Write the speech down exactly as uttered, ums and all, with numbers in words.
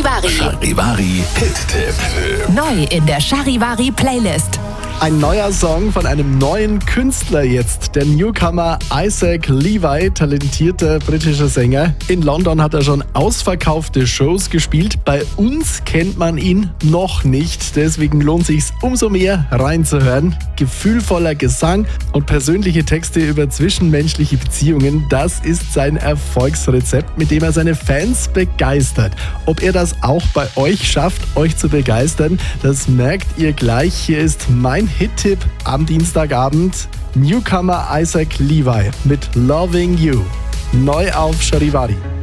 Charivari. Charivari Hit-Tipp. Neu in der Charivari Playlist. Ein neuer Song von einem neuen Künstler jetzt. Der Newcomer Isaac Levi, talentierter britischer Sänger. In London hat er schon ausverkaufte Shows gespielt. Bei uns kennt man ihn noch nicht. Deswegen lohnt es sich umso mehr reinzuhören. Gefühlvoller Gesang und persönliche Texte über zwischenmenschliche Beziehungen. Das ist sein Erfolgsrezept, mit dem er seine Fans begeistert. Ob er das auch bei euch schafft, euch zu begeistern, das merkt ihr gleich. Hier ist mein Hit-Tipp am Dienstagabend. Newcomer Isaac Levi mit Loving You. Neu auf Charivari.